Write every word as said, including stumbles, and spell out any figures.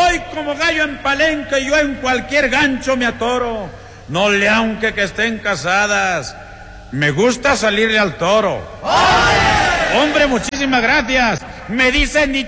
Voy como gallo en palenque, yo en cualquier gancho me atoro. No le aunque que estén casadas, me gusta salirle al toro. ¡Oye! Hombre, muchísimas gracias. Me dicen